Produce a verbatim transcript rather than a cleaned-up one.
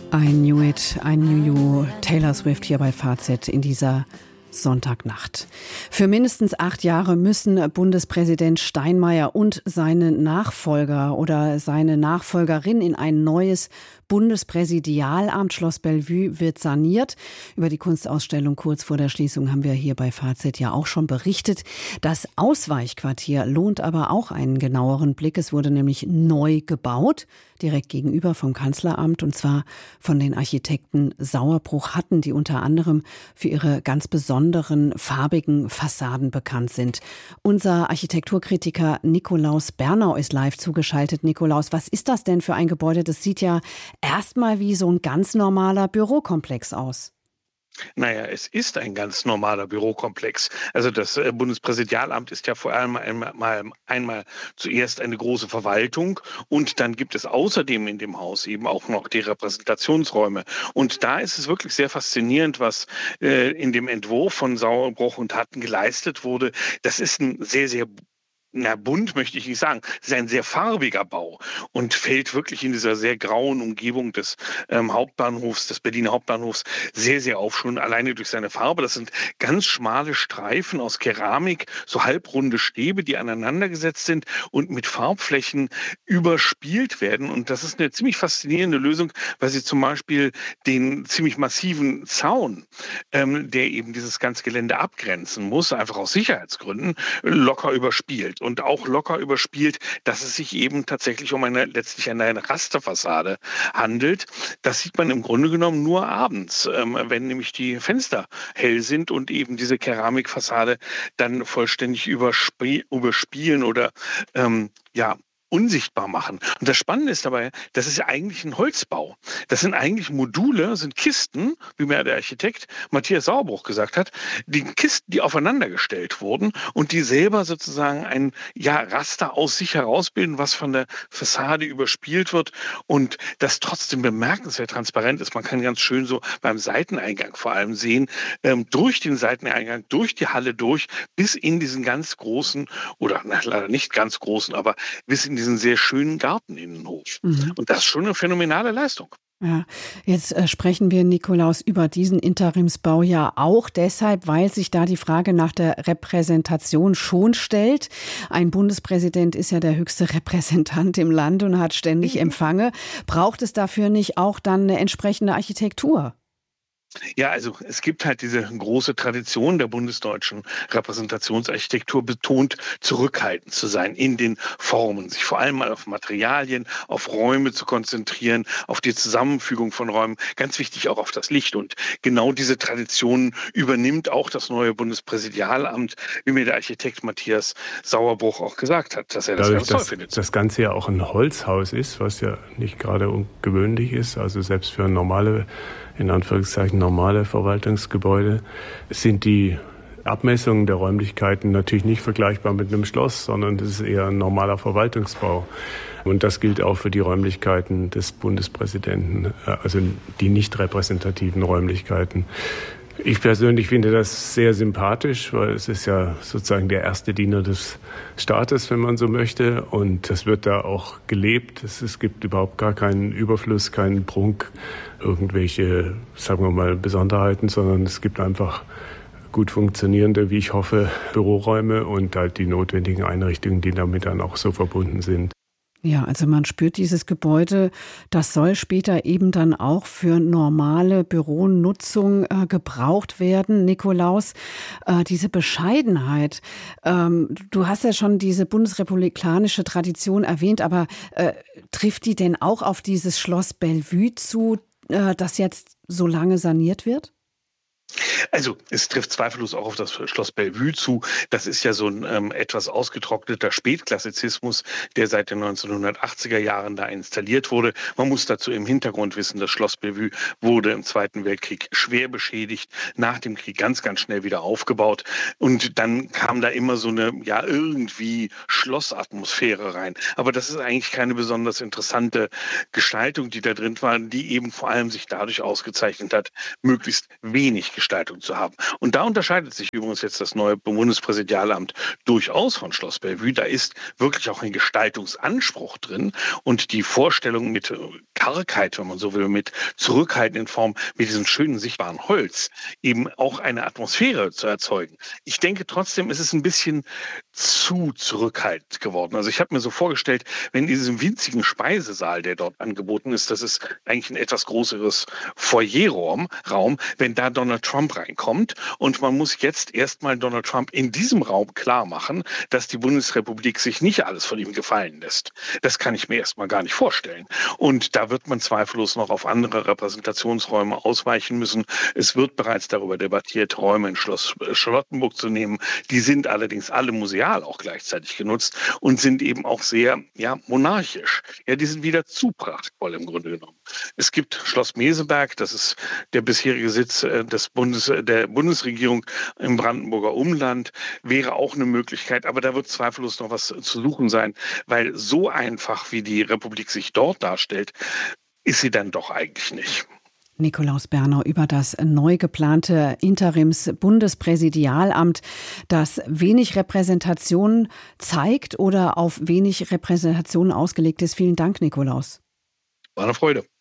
Ein New It, ein New You, Taylor Swift hier bei Fazit in dieser Sonntagnacht. Für mindestens acht Jahre müssen Bundespräsident Steinmeier und seine Nachfolger oder seine Nachfolgerin in ein neues Bundespräsidialamt. Schloss Bellevue wird saniert. Über die Kunstausstellung kurz vor der Schließung haben wir hier bei Fazit ja auch schon berichtet. Das Ausweichquartier lohnt aber auch einen genaueren Blick. Es wurde nämlich neu gebaut, direkt gegenüber vom Kanzleramt, und zwar von den Architekten Sauerbruch-Hatten, die unter anderem für ihre ganz besonderen farbigen Fassaden bekannt sind. Unser Architekturkritiker Nikolaus Bernau ist live zugeschaltet. Nikolaus, was ist das denn für ein Gebäude? Das sieht ja erstmal wie so ein ganz normaler Bürokomplex aus. Naja, es ist ein ganz normaler Bürokomplex. Also das äh, Bundespräsidialamt ist ja vor allem einmal, einmal zuerst eine große Verwaltung, und dann gibt es außerdem in dem Haus eben auch noch die Repräsentationsräume. Und da ist es wirklich sehr faszinierend, was äh, in dem Entwurf von Sauerbruch und Hatten geleistet wurde. Das ist ein sehr, sehr Na, bunt möchte ich nicht sagen. Es ist ein sehr farbiger Bau und fällt wirklich in dieser sehr grauen Umgebung des ähm, Hauptbahnhofs, des Berliner Hauptbahnhofs, sehr, sehr auf, schon alleine durch seine Farbe. Das sind ganz schmale Streifen aus Keramik, so halbrunde Stäbe, die aneinandergesetzt sind und mit Farbflächen überspielt werden. Und das ist eine ziemlich faszinierende Lösung, weil sie zum Beispiel den ziemlich massiven Zaun, ähm, der eben dieses ganze Gelände abgrenzen muss, einfach aus Sicherheitsgründen, locker überspielt. Und auch locker überspielt, dass es sich eben tatsächlich um eine letztlich eine Rasterfassade handelt. Das sieht man im Grunde genommen nur abends, ähm, wenn nämlich die Fenster hell sind und eben diese Keramikfassade dann vollständig überspie- überspielen oder ähm, ja unsichtbar machen. Und das Spannende ist dabei, das ist ja eigentlich ein Holzbau. Das sind eigentlich Module, sind Kisten, wie mir der Architekt Matthias Sauerbruch gesagt hat, die Kisten, die aufeinandergestellt wurden und die selber sozusagen ein ja, Raster aus sich herausbilden, was von der Fassade überspielt wird und das trotzdem bemerkenswert transparent ist. Man kann ganz schön so beim Seiteneingang vor allem sehen, ähm, durch den Seiteneingang, durch die Halle durch, bis in diesen ganz großen, oder na, leider nicht ganz großen, aber bis in diesen sehr schönen Garteninnenhof. Mhm. Und das ist schon eine phänomenale Leistung. Ja, jetzt äh, sprechen wir, Nikolaus, über diesen Interimsbau ja auch deshalb, weil sich da die Frage nach der Repräsentation schon stellt. Ein Bundespräsident ist ja der höchste Repräsentant im Land und hat ständig mhm. Empfänge. Braucht es dafür nicht auch dann eine entsprechende Architektur? Ja, also es gibt halt diese große Tradition der bundesdeutschen Repräsentationsarchitektur, betont zurückhaltend zu sein in den Formen, sich vor allem mal auf Materialien, auf Räume zu konzentrieren, auf die Zusammenfügung von Räumen, ganz wichtig auch auf das Licht. Und genau diese Tradition übernimmt auch das neue Bundespräsidialamt, wie mir der Architekt Matthias Sauerbruch auch gesagt hat, dass er das Dadurch, ganz toll dass findet. Das Ganze ja auch ein Holzhaus ist, was ja nicht gerade ungewöhnlich ist, also selbst für normale, in Anführungszeichen normale Verwaltungsgebäude, sind die Abmessungen der Räumlichkeiten natürlich nicht vergleichbar mit einem Schloss, sondern das ist eher ein normaler Verwaltungsbau. Und das gilt auch für die Räumlichkeiten des Bundespräsidenten, also die nicht repräsentativen Räumlichkeiten. Ich persönlich finde das sehr sympathisch, weil es ist ja sozusagen der erste Diener des Staates, wenn man so möchte. Und das wird da auch gelebt. Es, es gibt überhaupt gar keinen Überfluss, keinen Prunk, irgendwelche, sagen wir mal, Besonderheiten, sondern es gibt einfach gut funktionierende, wie ich hoffe, Büroräume und halt die notwendigen Einrichtungen, die damit dann auch so verbunden sind. Ja, also man spürt dieses Gebäude, das soll später eben dann auch für normale Büronutzung äh, gebraucht werden. Nikolaus, äh, diese Bescheidenheit, ähm, du hast ja schon diese bundesrepublikanische Tradition erwähnt, aber äh, trifft die denn auch auf dieses Schloss Bellevue zu, äh, das jetzt so lange saniert wird? Also es trifft zweifellos auch auf das Schloss Bellevue zu. Das ist ja so ein ähm, etwas ausgetrockneter Spätklassizismus, der seit den neunzehnhundertachtziger Jahren da installiert wurde. Man muss dazu im Hintergrund wissen, das Schloss Bellevue wurde im Zweiten Weltkrieg schwer beschädigt, nach dem Krieg ganz, ganz schnell wieder aufgebaut. Und dann kam da immer so eine, ja, irgendwie Schlossatmosphäre rein. Aber das ist eigentlich keine besonders interessante Gestaltung, die da drin war, die eben vor allem sich dadurch ausgezeichnet hat, möglichst wenig Gestaltung Gestaltung zu haben. Und da unterscheidet sich übrigens jetzt das neue Bundespräsidialamt durchaus von Schloss Bellevue. Da ist wirklich auch ein Gestaltungsanspruch drin und die Vorstellung mit Kargheit, wenn man so will, mit zurückhaltenden Form, mit diesem schönen sichtbaren Holz, eben auch eine Atmosphäre zu erzeugen. Ich denke trotzdem, es ist ein bisschen zu zurückhaltend geworden. Also ich habe mir so vorgestellt, wenn in diesem winzigen Speisesaal, der dort angeboten ist, das ist eigentlich ein etwas größeres Foyerraum, Raum, wenn da Donald Trump reinkommt und man muss jetzt erstmal Donald Trump in diesem Raum klar machen, dass die Bundesrepublik sich nicht alles von ihm gefallen lässt. Das kann ich mir erstmal gar nicht vorstellen. Und da wird man zweifellos noch auf andere Repräsentationsräume ausweichen müssen. Es wird bereits darüber debattiert, Räume in Schloss Charlottenburg zu nehmen. Die sind allerdings alle museal auch gleichzeitig genutzt und sind eben auch sehr ja, monarchisch. Ja, die sind wieder zu prachtvoll im Grunde genommen. Es gibt Schloss Meseberg, das ist der bisherige Sitz des Bundes, der Bundesregierung im Brandenburger Umland, wäre auch eine Möglichkeit, aber da wird zweifellos noch was zu suchen sein, weil so einfach, wie die Republik sich dort darstellt, ist sie dann doch eigentlich nicht. Nikolaus Berner über das neu geplante Interims-Bundespräsidialamt, das wenig Repräsentation zeigt oder auf wenig Repräsentation ausgelegt ist. Vielen Dank, Nikolaus. War eine Freude.